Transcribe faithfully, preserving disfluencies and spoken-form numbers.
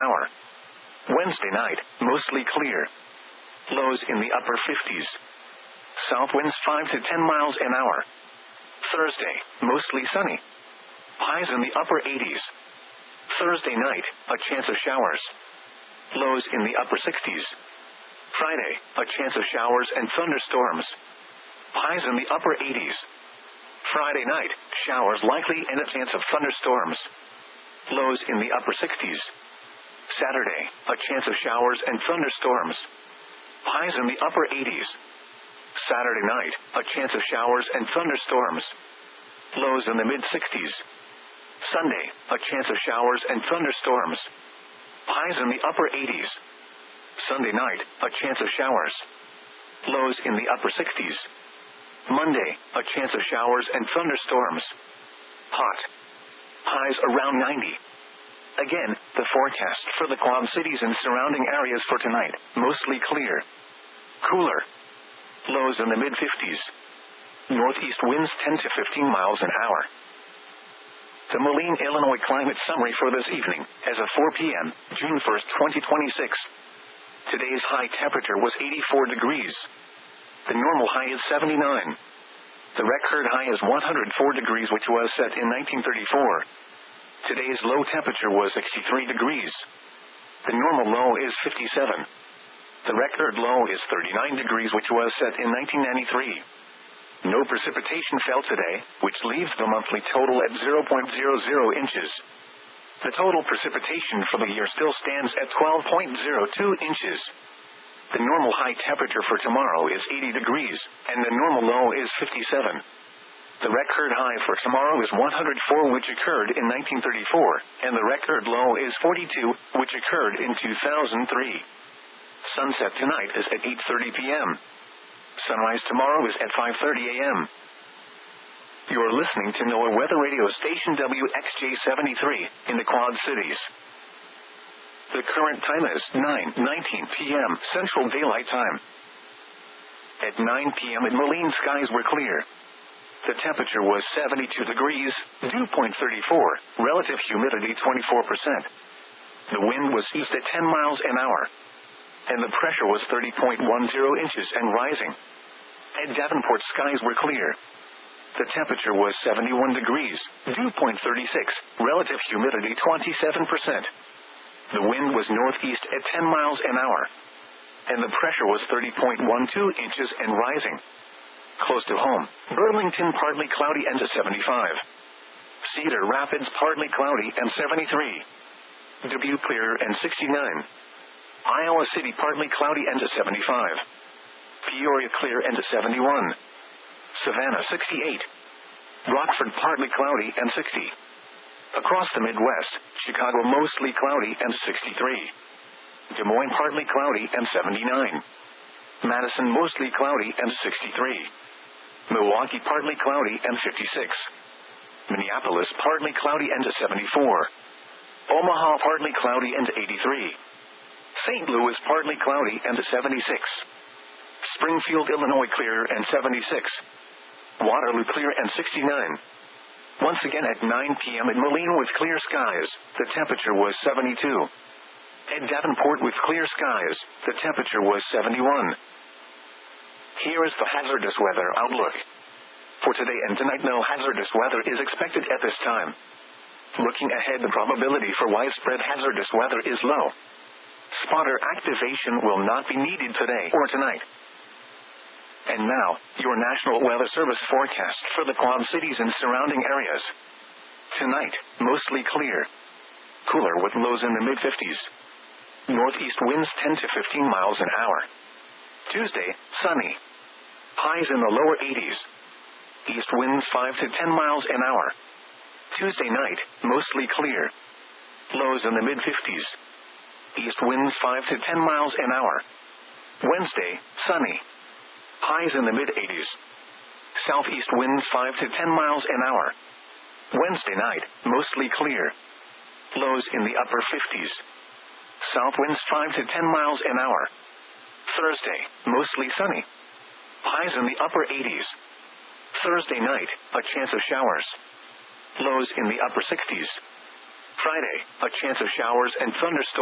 hour. Wednesday night, mostly clear. Lows in the upper fifties. South winds five to ten miles an hour. Thursday, mostly sunny. Highs in the upper eighties. Thursday night, a chance of showers. Lows in the upper sixties. Friday, a chance of showers and thunderstorms. Highs in the upper eighties. Friday night, showers likely and a chance of thunderstorms. Lows in the upper sixties. Saturday, a chance of showers and thunderstorms. Highs in the upper eighties. Saturday night, a chance of showers and thunderstorms. Lows in the mid-sixties. Sunday, a chance of showers and thunderstorms. Highs in the upper eighties. Sunday night, a chance of showers. Lows in the upper sixties. Monday, a chance of showers and thunderstorms. Hot. Highs around ninety. Again, the forecast for the Quad Cities and surrounding areas for tonight, mostly clear. Cooler. Lows in the mid-fifties. Northeast winds ten to fifteen miles an hour. The Moline, Illinois climate summary for this evening, as of four p.m., June first, twenty twenty-six. Today's high temperature was eighty-four degrees. The normal high is seventy-nine. The record high is one hundred four degrees, which was set in nineteen thirty-four. Today's low temperature was sixty-three degrees. The normal low is fifty-seven. The record low is thirty-nine degrees, which was set in nineteen ninety-three. No precipitation fell today, which leaves the monthly total at zero point zero zero inches. The total precipitation for the year still stands at twelve point zero two inches. The normal high temperature for tomorrow is eighty degrees, and the normal low is fifty-seven. The record high for tomorrow is one hundred four, which occurred in nineteen thirty-four, and the record low is forty-two, which occurred in two thousand three. Sunset tonight is at eight thirty p.m. Sunrise tomorrow is at five thirty a.m. You're listening to NOAA Weather Radio Station W X J seventy-three, in the Quad Cities. The current time is nine nineteen p.m. Central Daylight Time. At nine p.m. in Moline, skies were clear. The temperature was seventy-two degrees, dew point thirty-four, relative humidity twenty-four percent. The wind was east at ten miles an hour. And the pressure was thirty point one zero inches and rising. At Davenport, skies were clear. The temperature was seventy-one degrees, dew point thirty-six, relative humidity twenty-seven percent. The wind was northeast at ten miles an hour. And the pressure was thirty point one two inches and rising. Close to home, Burlington partly cloudy and to seventy-five. Cedar Rapids partly cloudy and seventy-three. Dubuque clear and sixty-nine. Iowa City partly cloudy and to seventy-five. Peoria clear and to seventy-one. Savannah sixty-eight. Rockford partly cloudy and sixty. Across the Midwest, Chicago mostly cloudy and sixty-three. Des Moines partly cloudy and seventy-nine. Madison mostly cloudy and sixty-three. Milwaukee partly cloudy and fifty-six. Minneapolis partly cloudy and to seventy-four. Omaha partly cloudy and eighty-three. Saint Louis partly cloudy and to seventy-six. Springfield, Illinois clear and seventy-six. Waterloo clear and sixty-nine. Once again at nine p.m. in Moline with clear skies, the temperature was seventy-two. At Davenport with clear skies, the temperature was seventy-one. Here is the hazardous weather outlook. For today and tonight, no hazardous weather is expected at this time. Looking ahead, the probability for widespread hazardous weather is low. Spotter activation will not be needed today or tonight. And now, your National Weather Service forecast for the Quad Cities and surrounding areas. Tonight, mostly clear. Cooler with lows in the mid-fifties. Northeast winds ten to fifteen miles an hour. Tuesday, sunny. Highs in the lower eighties. East winds five to ten miles an hour. Tuesday night, mostly clear. Lows in the mid-fifties. East winds five to ten miles an hour. Wednesday, sunny. Highs in the mid-eighties. Southeast winds five to ten miles an hour. Wednesday night, mostly clear. Lows in the upper fifties. South winds five to ten miles an hour. Thursday, mostly sunny. Highs in the upper eighties. Thursday night, a chance of showers. Lows in the upper sixties. Friday, a chance of showers and thunderstorms.